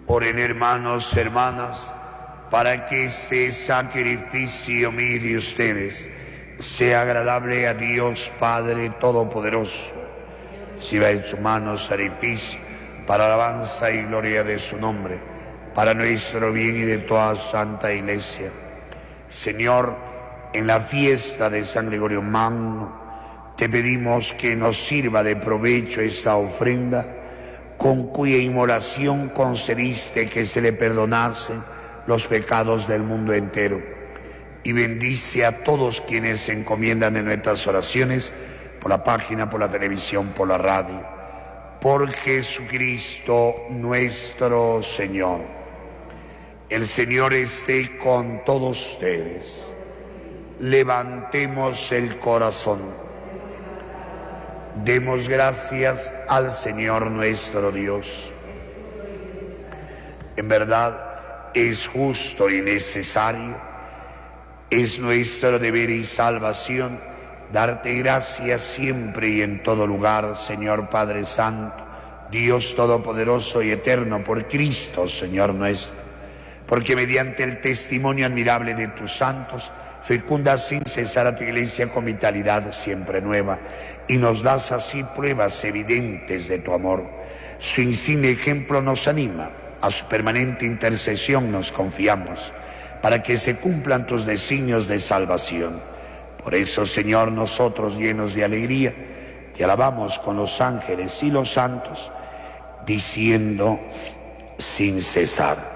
Oren, hermanos, hermanas, para que este sacrificio mío y de ustedes sea agradable a Dios Padre Todopoderoso. Reciba en sus manos sacrificio para alabanza y gloria de su nombre, para nuestro bien y de toda Santa Iglesia. Señor, en la fiesta de San Gregorio Magno, te pedimos que nos sirva de provecho esta ofrenda, con cuya inmolación concediste que se le perdonasen los pecados del mundo entero. Y bendice a todos quienes se encomiendan en nuestras oraciones, por la página, por la televisión, por la radio. Por Jesucristo nuestro Señor. El Señor esté con todos ustedes. Levantemos el corazón. Demos gracias al Señor nuestro Dios. En verdad es justo y necesario, es nuestro deber y salvación darte gracias siempre y en todo lugar, Señor Padre Santo, Dios Todopoderoso y Eterno, por Cristo, Señor nuestro, porque mediante el testimonio admirable de tus santos, fecundas sin cesar a tu Iglesia con vitalidad siempre nueva, y nos das así pruebas evidentes de tu amor. Su insigne ejemplo nos anima, a su permanente intercesión nos confiamos, para que se cumplan tus designios de salvación. Por eso, Señor, nosotros llenos de alegría, te alabamos con los ángeles y los santos, diciendo sin cesar: